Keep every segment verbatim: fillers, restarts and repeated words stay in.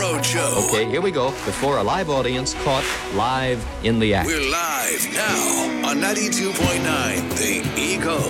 Mojo. Okay, here we go. Before a live audience caught live in the act. We're live now on ninety-two point nine The Eagle.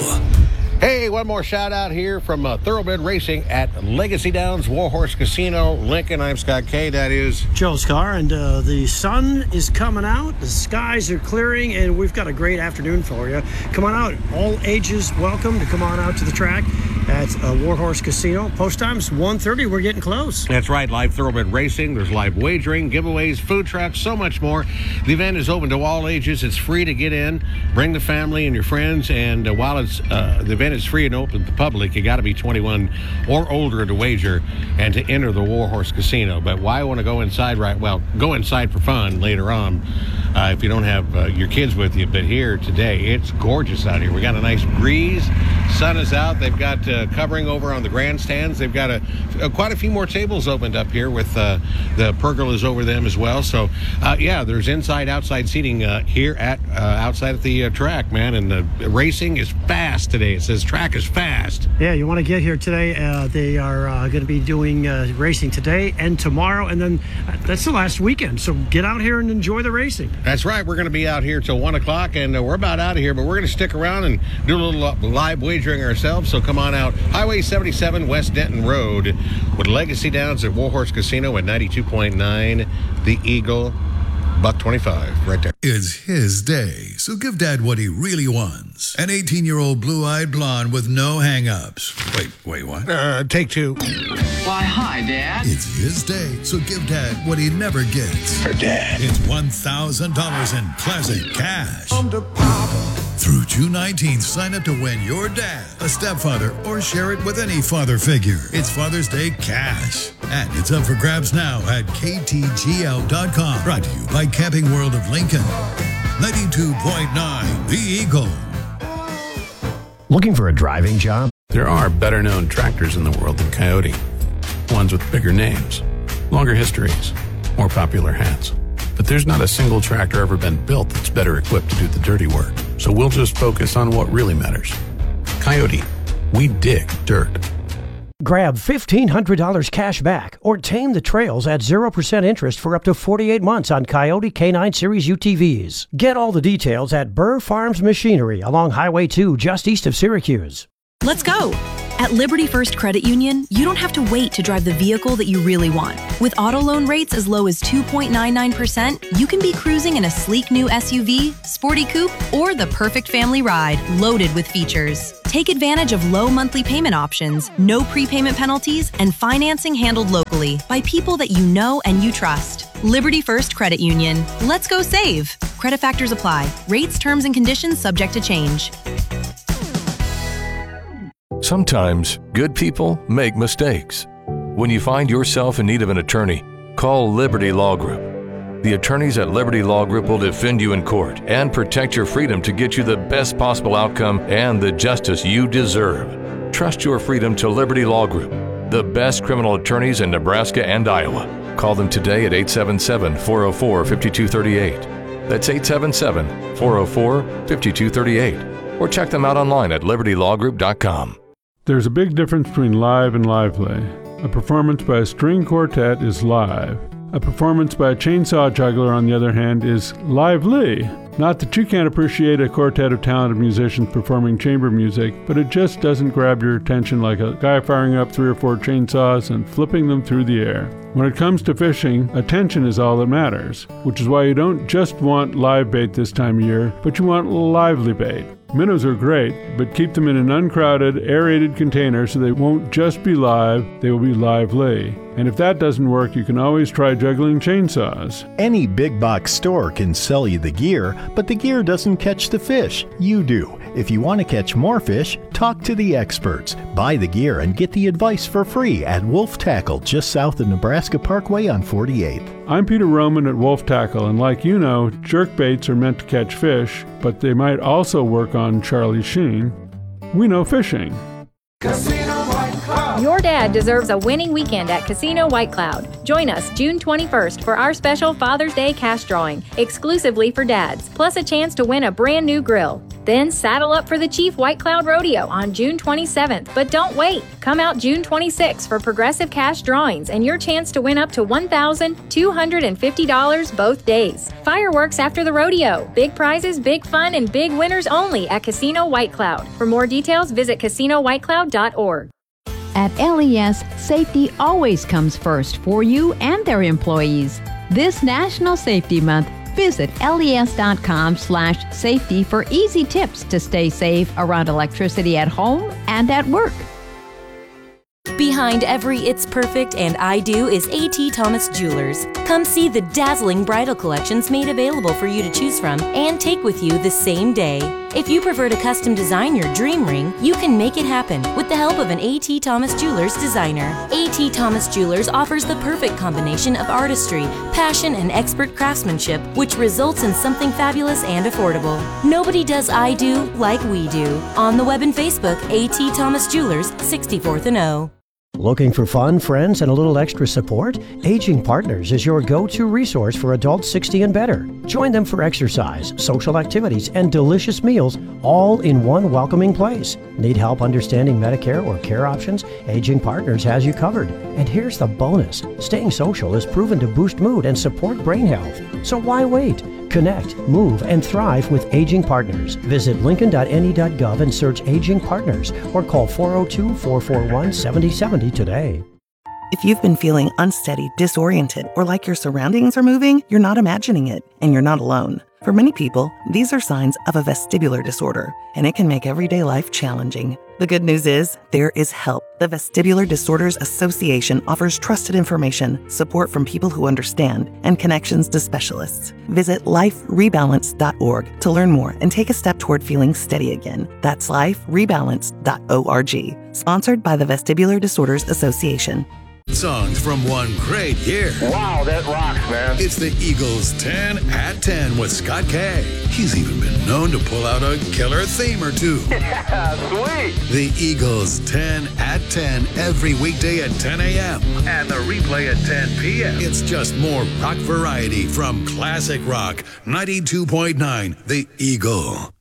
Hey, one more shout out here from uh, Thoroughbred Racing at Legacy Downs Warhorse Casino, Lincoln. I'm Scott K. That is Joe Scar, and uh, the sun is coming out, the skies are clearing, and we've got a great afternoon for you. Come on out. All ages welcome to come on out to the track at uh, Warhorse Casino. Post time's one thirty. We're getting close. That's right. Live Thoroughbred Racing. There's live wagering, giveaways, food trucks, so much more. The event is open to all ages. It's free to get in. Bring the family and your friends, and uh, while it's uh, the event is free and open to the public, you got to be twenty-one or older to wager and to enter the Warhorse Casino. But why want to go inside right? Well, go inside for fun later on uh, if you don't have uh, your kids with you. But here today, it's gorgeous out here. We got a nice breeze. Sun is out. They've got uh, covering over on the grandstands. They've got a, a quite a few more tables opened up here with uh, the pergolas over them as well. So, uh, yeah, there's inside, outside seating uh, here at uh, outside at the uh, track, man. And the racing is fast today. It says track is fast. Yeah, you want to get here today. Uh, they are uh, going to be doing uh, racing today and tomorrow, and then uh, that's the last weekend. So get out here and enjoy the racing. That's right. We're going to be out here till one o'clock, and uh, we're about out of here, but we're going to stick around and do a little uh, live wagering ourselves. So come on out. Highway seventy-seven, West Denton Road, with Legacy Downs at Warhorse Casino at ninety-two point nine The Eagle. Buck twenty-five, right there. It's his day, so give Dad what he really wants. An eighteen-year-old blue-eyed blonde with no hang-ups. Wait, wait, what? Uh, take two. Why, hi, Dad. It's his day, so give Dad what he never gets. For Dad. It's one thousand dollars in classic cash. Through June nineteenth, sign up to win your dad, a stepfather, or share it with any father figure. It's Father's Day cash. And it's up for grabs now at K T G L dot com. Brought to you by Camping World of Lincoln. ninety-two point nine The Eagle. Looking for a driving job? There are better-known tractors in the world than Coyote. Ones with bigger names, longer histories, more popular hats. But there's not a single tractor ever been built that's better equipped to do the dirty work. So we'll just focus on what really matters. Coyote, we dig dirt. Grab fifteen hundred dollars cash back or tame the trails at zero percent interest for up to forty-eight months on Coyote K nine Series U T Vs. Get all the details at Burr Farms Machinery along Highway two just east of Syracuse. Let's go! At Liberty First Credit Union, you don't have to wait to drive the vehicle that you really want. With auto loan rates as low as two point nine nine percent, you can be cruising in a sleek new S U V, sporty coupe, or the perfect family ride loaded with features. Take advantage of low monthly payment options, no prepayment penalties, and financing handled locally by people that you know and you trust. Liberty First Credit Union. Let's go save. Credit factors apply. Rates, terms, and conditions subject to change. Sometimes good people make mistakes. When you find yourself in need of an attorney, call Liberty Law Group. The attorneys at Liberty Law Group will defend you in court and protect your freedom to get you the best possible outcome and the justice you deserve. Trust your freedom to Liberty Law Group, the best criminal attorneys in Nebraska and Iowa. Call them today at eight seven seven, four oh four, five two three eight. That's eight seven seven, four oh four, five two three eight. Or check them out online at liberty law group dot com. There's a big difference between live and lively. A performance by a string quartet is live. A performance by a chainsaw juggler, on the other hand, is lively. Not that you can't appreciate a quartet of talented musicians performing chamber music, but it just doesn't grab your attention like a guy firing up three or four chainsaws and flipping them through the air. When it comes to fishing, attention is all that matters, which is why you don't just want live bait this time of year, but you want lively bait. Minnows are great, but keep them in an uncrowded, aerated container so they won't just be live, they will be lively. And if that doesn't work, you can always try juggling chainsaws. Any big box store can sell you the gear, but the gear doesn't catch the fish. You do. If you want to catch more fish, talk to the experts. Buy the gear and get the advice for free at Wolf Tackle, just south of Nebraska Parkway on forty-eighth. I'm Peter Roman at Wolf Tackle, and like you know, jerk baits are meant to catch fish, but they might also work on Charlie Sheen. We know fishing. Casino White Cloud. Your dad deserves a winning weekend at Casino White Cloud. Join us June twenty-first for our special Father's Day cash drawing, exclusively for dads, plus a chance to win a brand new grill. Then saddle up for the Chief White Cloud Rodeo on June twenty-seventh. But don't wait. Come out June twenty-sixth for Progressive Cash drawings and your chance to win up to one thousand two hundred fifty dollars both days. Fireworks after the rodeo. Big prizes, big fun, and big winners only at Casino White Cloud. For more details, visit casino white cloud dot org. At L E S, safety always comes first for you and their employees. This National Safety Month, visit les.com slash safety for easy tips to stay safe around electricity at home and at work. Behind every It's Perfect and I Do is A T. Thomas Jewelers. Come see the dazzling bridal collections made available for you to choose from and take with you the same day. If you prefer to custom design your dream ring, you can make it happen with the help of an A T. Thomas Jewelers designer. A T. Thomas Jewelers offers the perfect combination of artistry, passion, and expert craftsmanship, which results in something fabulous and affordable. Nobody does I Do like we do. On the web and Facebook, A T. Thomas Jewelers, sixty-fourth and O. Looking for fun, friends, and a little extra support? Aging Partners is your go-to resource for adults sixty and better. Join them for exercise, social activities, and delicious meals, all in one welcoming place. Need help understanding Medicare or care options? Aging Partners has you covered. And here's the bonus. Staying social is proven to boost mood and support brain health. So why wait? Connect, move, and thrive with Aging Partners. Visit lincoln dot n e dot gov and search Aging Partners or call four oh two, four four one, seven oh seven oh today. If you've been feeling unsteady, disoriented, or like your surroundings are moving, you're not imagining it, and you're not alone. For many people, these are signs of a vestibular disorder, and it can make everyday life challenging. The good news is, there is help. The Vestibular Disorders Association offers trusted information, support from people who understand, and connections to specialists. Visit life rebalance dot org to learn more and take a step toward feeling steady again. That's life rebalance dot org. Sponsored by the Vestibular Disorders Association. Songs from one great year. Wow, that rocks, man. It's the Eagles ten at ten with Scott Kay. He's even been known to pull out a killer theme or two. Yeah, sweet. The Eagles ten at ten every weekday at ten a.m. and the replay at ten p.m. It's just more rock variety from classic rock. ninety-two point nine The Eagle.